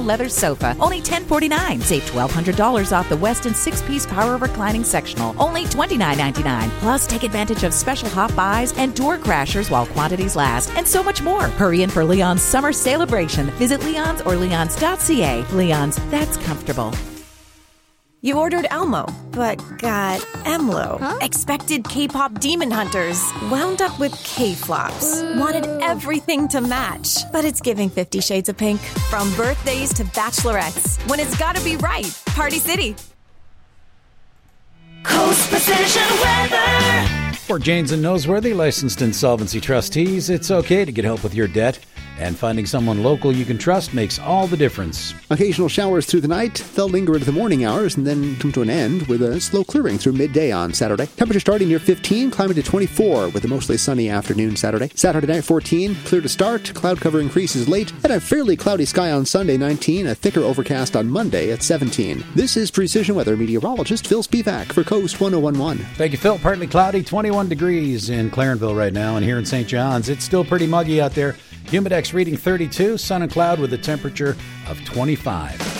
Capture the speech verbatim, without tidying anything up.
leather sofa, only ten forty-nine. Save twelve hundred dollars off the Westin six-piece power reclining sectional, only twenty-nine ninety-nine. Plus, take advantage of special hot buys and door crashers while quantities last, and so much more. Hurry in for Leon's summer celebration. Visit Leon's or leons dot c a. Leon's, that's comfortable. You ordered Elmo, but got Emlo. Huh? Expected K-pop demon hunters. Wound up with K-flops. Wanted everything to match. But it's giving Fifty Shades of Pink. From birthdays to bachelorettes. When it's gotta be right. Party City. Coast Precision Weather. For Janes and Noseworthy, licensed insolvency trustees, it's okay to get help with your debt. And finding someone local you can trust makes all the difference. Occasional showers through the night. They'll linger into the morning hours and then come to an end with a slow clearing through midday on Saturday. Temperature starting near fifteen, climbing to twenty-four with a mostly sunny afternoon Saturday. Saturday night fourteen, clear to start. Cloud cover increases late. And a fairly cloudy sky on Sunday nineteen. A thicker overcast on Monday at seventeen. This is Precision Weather meteorologist Phil Spivak for Coast ten eleven. Thank you, Phil. Partly cloudy, twenty-one degrees in Clarenville right now. And here in Saint John's, it's still pretty muggy out there. Humidex reading thirty-two, sun and cloud with a temperature of twenty-five.